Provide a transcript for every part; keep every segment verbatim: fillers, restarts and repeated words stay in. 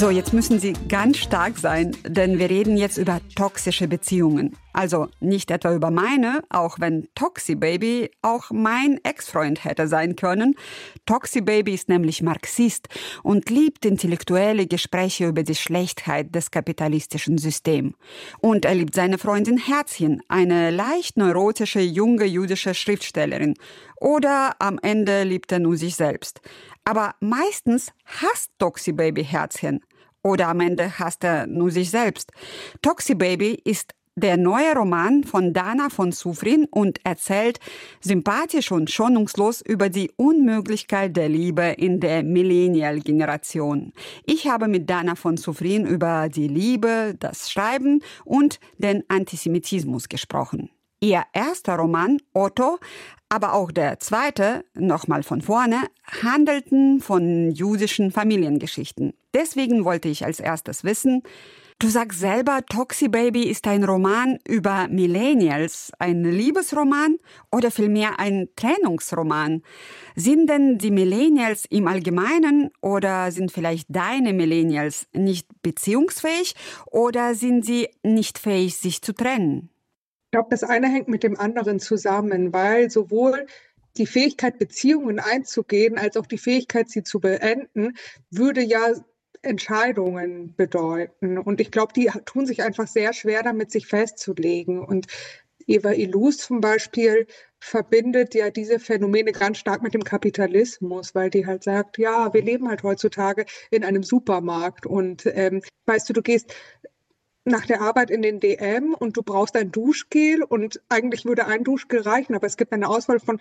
So, jetzt müssen Sie ganz stark sein, denn wir reden jetzt über toxische Beziehungen. Also nicht etwa über meine, auch wenn Toxi Baby auch mein Ex-Freund hätte sein können. Toxi Baby ist nämlich Marxist und liebt intellektuelle Gespräche über die Schlechtheit des kapitalistischen Systems. Und er liebt seine Freundin Herzchen, eine leicht neurotische junge jüdische Schriftstellerin. Oder am Ende liebt er nur sich selbst. Aber meistens hasst Toxi Baby Herzchen. Oder am Ende hasst er nur sich selbst. Toxi Baby ist der neue Roman von Dana von Sufrin und erzählt sympathisch und schonungslos über die Unmöglichkeit der Liebe in der Millennial-Generation. Ich habe mit Dana von Sufrin über die Liebe, das Schreiben und den Antisemitismus gesprochen. Ihr erster Roman, Otto, aber auch der zweite, nochmal von vorne, handelten von jüdischen Familiengeschichten. Deswegen wollte ich als erstes wissen, du sagst selber, Toxi Baby ist ein Roman über Millennials, ein Liebesroman oder vielmehr ein Trennungsroman. Sind denn die Millennials im Allgemeinen oder sind vielleicht deine Millennials nicht beziehungsfähig oder sind sie nicht fähig, sich zu trennen? Ich glaube, das eine hängt mit dem anderen zusammen, weil sowohl die Fähigkeit, Beziehungen einzugehen, als auch die Fähigkeit, sie zu beenden, würde ja Entscheidungen bedeuten. Und ich glaube, die tun sich einfach sehr schwer damit, sich festzulegen. Und Eva Illouz zum Beispiel verbindet ja diese Phänomene ganz stark mit dem Kapitalismus, weil die halt sagt, ja, wir leben halt heutzutage in einem Supermarkt und ähm, weißt du, du gehst nach der Arbeit in den D M und du brauchst ein Duschgel und eigentlich würde ein Duschgel reichen, aber es gibt eine Auswahl von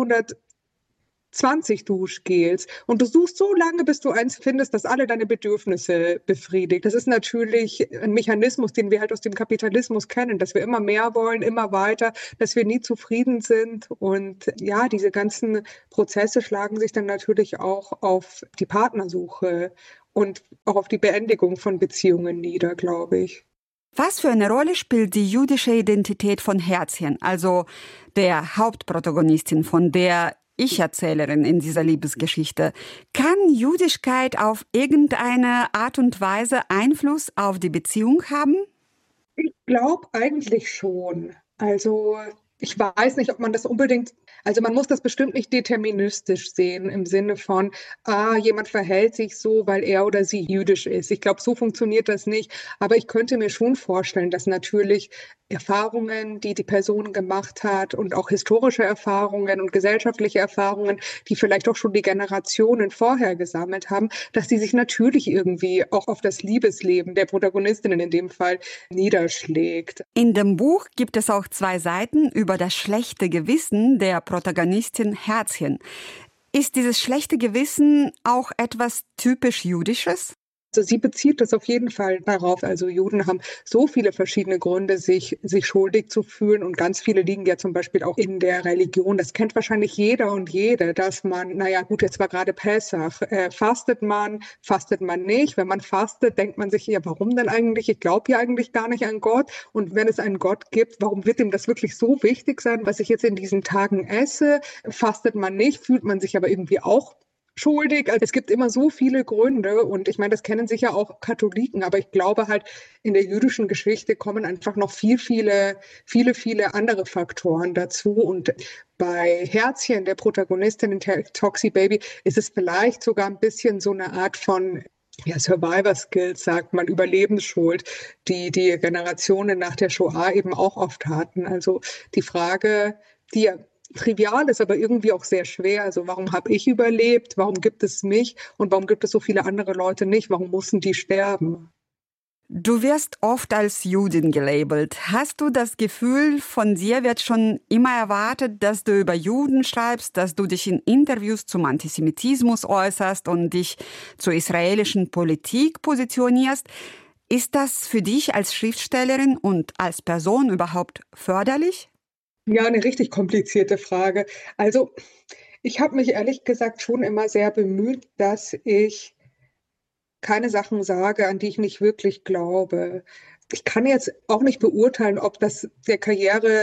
vierhundertzwanzig Duschgels und du suchst so lange, bis du eins findest, das alle deine Bedürfnisse befriedigt. Das ist natürlich ein Mechanismus, den wir halt aus dem Kapitalismus kennen, dass wir immer mehr wollen, immer weiter, dass wir nie zufrieden sind und ja, diese ganzen Prozesse schlagen sich dann natürlich auch auf die Partnersuche und auch auf die Beendigung von Beziehungen nieder, glaube ich. Was für eine Rolle spielt die jüdische Identität von Herzchen, also der Hauptprotagonistin, von der Ich-Erzählerin in dieser Liebesgeschichte? Kann Jüdischkeit auf irgendeine Art und Weise Einfluss auf die Beziehung haben? Ich glaube eigentlich schon. Also ich weiß nicht, ob man das unbedingt, also man muss das bestimmt nicht deterministisch sehen im Sinne von, ah, jemand verhält sich so, weil er oder sie jüdisch ist. Ich glaube, so funktioniert das nicht. Aber ich könnte mir schon vorstellen, dass natürlich Erfahrungen, die die Person gemacht hat und auch historische Erfahrungen und gesellschaftliche Erfahrungen, die vielleicht auch schon die Generationen vorher gesammelt haben, dass die sich natürlich irgendwie auch auf das Liebesleben der Protagonistinnen in dem Fall niederschlägt. In dem Buch gibt es auch zwei Seiten über das schlechte Gewissen der Protagonistin Herzchen. Ist dieses schlechte Gewissen auch etwas typisch Jüdisches? Also sie bezieht das auf jeden Fall darauf. Also Juden haben so viele verschiedene Gründe, sich, sich schuldig zu fühlen. Und ganz viele liegen ja zum Beispiel auch in der Religion. Das kennt wahrscheinlich jeder und jede, dass man, naja gut, jetzt war gerade Pessach. Äh, fastet man, fastet man nicht? Wenn man fastet, denkt man sich, ja, warum denn eigentlich? Ich glaube ja eigentlich gar nicht an Gott. Und wenn es einen Gott gibt, warum wird ihm das wirklich so wichtig sein, was ich jetzt in diesen Tagen esse? Fastet man nicht, fühlt man sich aber irgendwie auch schuldig. Also es gibt immer so viele Gründe und ich meine, das kennen sicher auch Katholiken, aber ich glaube halt, in der jüdischen Geschichte kommen einfach noch viel, viele, viele, viele andere Faktoren dazu und bei Herzchen, der Protagonistin in Toxi Baby, ist es vielleicht sogar ein bisschen so eine Art von ja, Survivor Skills, sagt man, Überlebensschuld, die die Generationen nach der Shoah eben auch oft hatten. Also die Frage, die ja trivial ist, aber irgendwie auch sehr schwer. Also warum habe ich überlebt? Warum gibt es mich? Und warum gibt es so viele andere Leute nicht? Warum mussten die sterben? Du wirst oft als Judin gelabelt. Hast du das Gefühl, von dir wird schon immer erwartet, dass du über Juden schreibst, dass du dich in Interviews zum Antisemitismus äußerst und dich zur israelischen Politik positionierst? Ist das für dich als Schriftstellerin und als Person überhaupt förderlich? Ja, eine richtig komplizierte Frage. Also ich habe mich ehrlich gesagt schon immer sehr bemüht, dass ich keine Sachen sage, an die ich nicht wirklich glaube. Ich kann jetzt auch nicht beurteilen, ob das der Karriere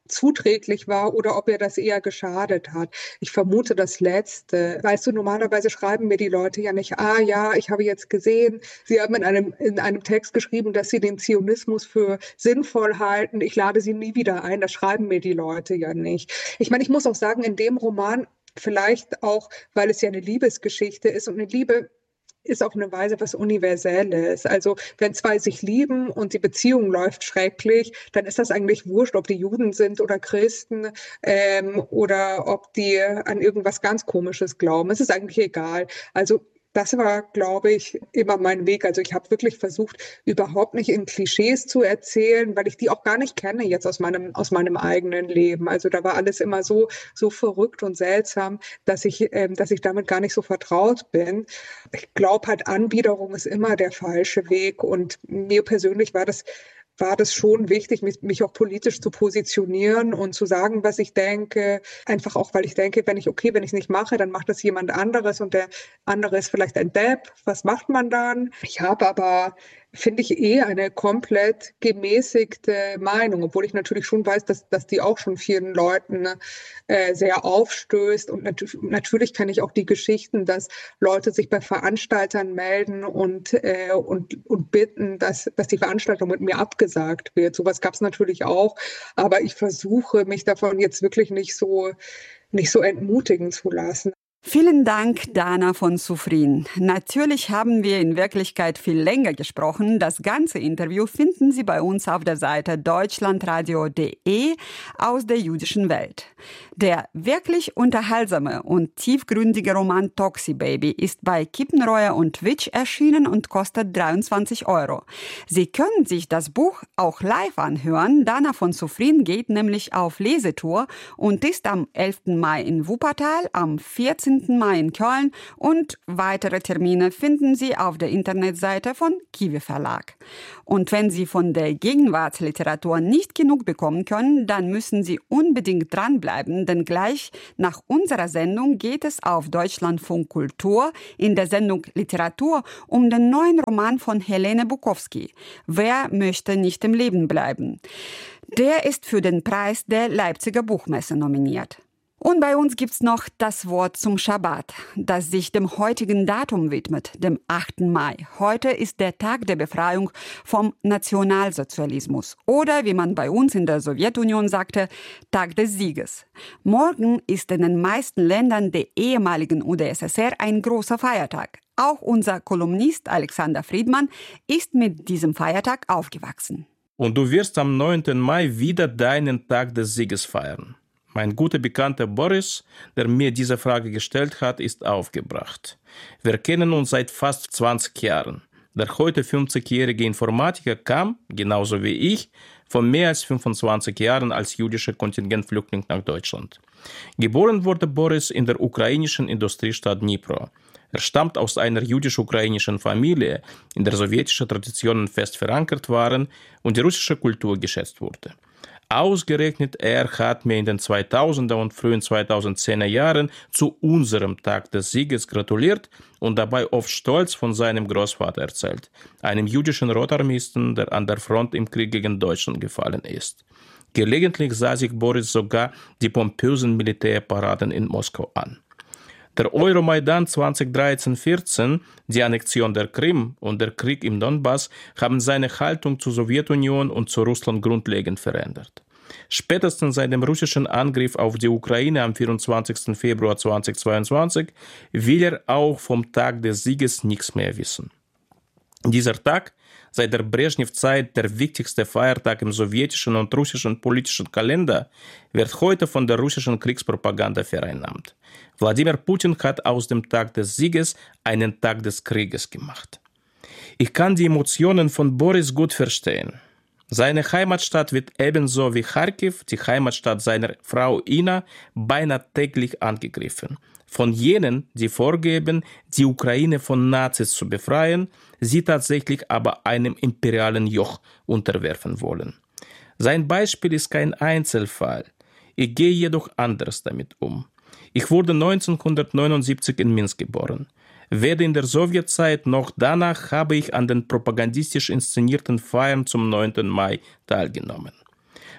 zuträglich war oder ob er das eher geschadet hat. Ich vermute das Letzte. Weißt du, normalerweise schreiben mir die Leute ja nicht, ah ja, ich habe jetzt gesehen, sie haben in einem, in einem Text geschrieben, dass sie den Zionismus für sinnvoll halten. Ich lade sie nie wieder ein. Das schreiben mir die Leute ja nicht. Ich meine, ich muss auch sagen, in dem Roman, vielleicht auch, weil es ja eine Liebesgeschichte ist und eine Liebe ist auf eine Weise was Universelles. Also wenn zwei sich lieben und die Beziehung läuft schrecklich, dann ist das eigentlich wurscht, ob die Juden sind oder Christen ähm, oder ob die an irgendwas ganz Komisches glauben. Es ist eigentlich egal. Also das war, glaube ich, immer mein Weg. Also ich habe wirklich versucht, überhaupt nicht in Klischees zu erzählen, weil ich die auch gar nicht kenne jetzt aus meinem, aus meinem eigenen Leben. Also da war alles immer so, so verrückt und seltsam, dass ich, ähm, dass ich damit gar nicht so vertraut bin. Ich glaube halt, Anbiederung ist immer der falsche Weg. Und mir persönlich war das war das schon wichtig, mich, mich auch politisch zu positionieren und zu sagen, was ich denke. Einfach auch, weil ich denke, wenn ich, okay, wenn ich es nicht mache, dann macht das jemand anderes und der andere ist vielleicht ein Depp. Was macht man dann? Ich habe aber, finde ich, eh eine komplett gemäßigte Meinung, obwohl ich natürlich schon weiß, dass, dass die auch schon vielen Leuten äh, sehr aufstößt. Und nat- natürlich kenne ich auch die Geschichten, dass Leute sich bei Veranstaltern melden und, äh, und, und bitten, dass, dass die Veranstaltung mit mir abgesagt wird. Sowas gab es natürlich auch, aber ich versuche, mich davon jetzt wirklich nicht so, nicht so entmutigen zu lassen. Vielen Dank, Dana von Soufrine. Natürlich haben wir in Wirklichkeit viel länger gesprochen. Das ganze Interview finden Sie bei uns auf der Seite deutschlandradio punkt de aus der jüdischen Welt. Der wirklich unterhaltsame und tiefgründige Roman Toxi Baby ist bei Kippenreuer und Witsch erschienen und kostet dreiundzwanzig Euro. Sie können sich das Buch auch live anhören. Dana von Soufrine geht nämlich auf Lesetour und ist am elften Mai in Wuppertal, am vierzehnten Mai in Köln und weitere Termine finden Sie auf der Internetseite von Kiwi Verlag. Und wenn Sie von der Gegenwartsliteratur nicht genug bekommen können, dann müssen Sie unbedingt dranbleiben, denn gleich nach unserer Sendung geht es auf Deutschlandfunk Kultur in der Sendung Literatur um den neuen Roman von Helene Bukowski. Wer möchte nicht im Leben bleiben? Der ist für den Preis der Leipziger Buchmesse nominiert. Und bei uns gibt's noch das Wort zum Schabbat, das sich dem heutigen Datum widmet, dem achten Mai. Heute ist der Tag der Befreiung vom Nationalsozialismus oder, wie man bei uns in der Sowjetunion sagte, Tag des Sieges. Morgen ist in den meisten Ländern der ehemaligen U d S S R ein großer Feiertag. Auch unser Kolumnist Alexander Friedmann ist mit diesem Feiertag aufgewachsen. Und du wirst am neunten Mai wieder deinen Tag des Sieges feiern. Mein guter Bekannter Boris, der mir diese Frage gestellt hat, ist aufgebracht. Wir kennen uns seit fast zwanzig Jahren. Der heute fünfzigjährige Informatiker kam, genauso wie ich, vor mehr als fünfundzwanzig Jahren als jüdischer Kontingentflüchtling nach Deutschland. Geboren wurde Boris in der ukrainischen Industriestadt Dnipro. Er stammt aus einer jüdisch-ukrainischen Familie, in der sowjetische Traditionen fest verankert waren und die russische Kultur geschätzt wurde. Ausgerechnet er hat mir in den zweitausender und frühen zweitausendzehner Jahren zu unserem Tag des Sieges gratuliert und dabei oft stolz von seinem Großvater erzählt, einem jüdischen Rotarmisten, der an der Front im Krieg gegen Deutschland gefallen ist. Gelegentlich sah sich Boris sogar die pompösen Militärparaden in Moskau an. Der Euromaidan zweitausenddreizehn vierzehn, die Annexion der Krim und der Krieg im Donbass haben seine Haltung zur Sowjetunion und zu Russland grundlegend verändert. Spätestens seit dem russischen Angriff auf die Ukraine am vierundzwanzigsten Februar zweitausendzweiundzwanzig will er auch vom Tag des Sieges nichts mehr wissen. Dieser Tag, seit der Brezhnev-Zeit der wichtigste Feiertag im sowjetischen und russischen politischen Kalender, wird heute von der russischen Kriegspropaganda vereinnahmt. Wladimir Putin hat aus dem Tag des Sieges einen Tag des Krieges gemacht. Ich kann die Emotionen von Boris gut verstehen. Seine Heimatstadt wird ebenso wie Charkiw, die Heimatstadt seiner Frau Ina, beinahe täglich angegriffen. Von jenen, die vorgeben, die Ukraine von Nazis zu befreien, sie tatsächlich aber einem imperialen Joch unterwerfen wollen. Sein Beispiel ist kein Einzelfall. Ich gehe jedoch anders damit um. Ich wurde neunzehnhundertneunundsiebzig in Minsk geboren. Weder in der Sowjetzeit noch danach habe ich an den propagandistisch inszenierten Feiern zum neunten Mai teilgenommen.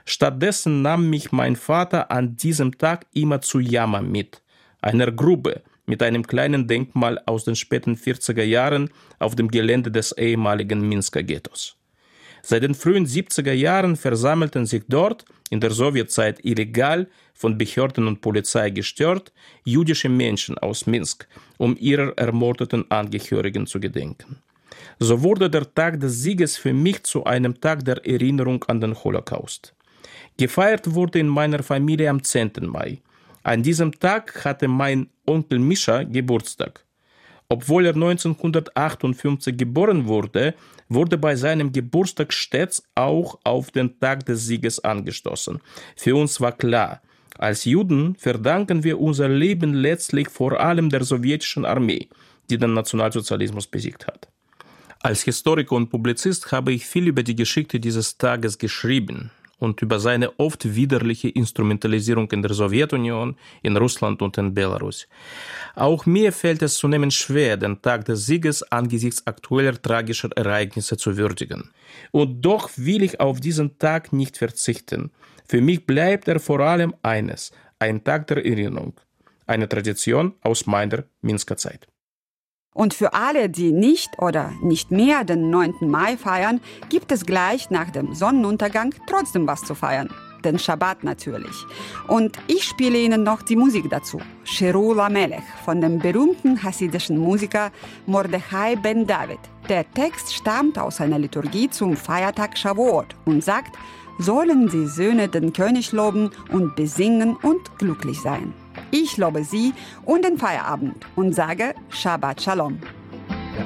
Stattdessen nahm mich mein Vater an diesem Tag immer zu Jama mit, einer Grube mit einem kleinen Denkmal aus den späten vierziger Jahren auf dem Gelände des ehemaligen Minsker Ghettos. Seit den frühen siebziger Jahren versammelten sich dort, in der Sowjetzeit illegal, von Behörden und Polizei gestört, jüdische Menschen aus Minsk, um ihrer ermordeten Angehörigen zu gedenken. So wurde der Tag des Sieges für mich zu einem Tag der Erinnerung an den Holocaust. Gefeiert wurde in meiner Familie am zehnten Mai. An diesem Tag hatte mein Onkel Mischa Geburtstag. Obwohl er neunzehnhundertachtundfünfzig geboren wurde, wurde bei seinem Geburtstag stets auch auf den Tag des Sieges angestoßen. Für uns war klar, als Juden verdanken wir unser Leben letztlich vor allem der sowjetischen Armee, die den Nationalsozialismus besiegt hat. Als Historiker und Publizist habe ich viel über die Geschichte dieses Tages geschrieben und über seine oft widerliche Instrumentalisierung in der Sowjetunion, in Russland und in Belarus. Auch mir fällt es zunehmend schwer, den Tag des Sieges angesichts aktueller tragischer Ereignisse zu würdigen. Und doch will ich auf diesen Tag nicht verzichten. Für mich bleibt er vor allem eines, ein Tag der Erinnerung, eine Tradition aus meiner Minsker Zeit. Und für alle, die nicht oder nicht mehr den neunten Mai feiern, gibt es gleich nach dem Sonnenuntergang trotzdem was zu feiern. Den Schabbat natürlich. Und ich spiele Ihnen noch die Musik dazu. Shiru LaMelech von dem berühmten hasidischen Musiker Mordechai Ben David. Der Text stammt aus einer Liturgie zum Feiertag Shavuot und sagt, sollen die Söhne den König loben und besingen und glücklich sein. Ich lobe Sie und den Feierabend und sage Shabbat Shalom.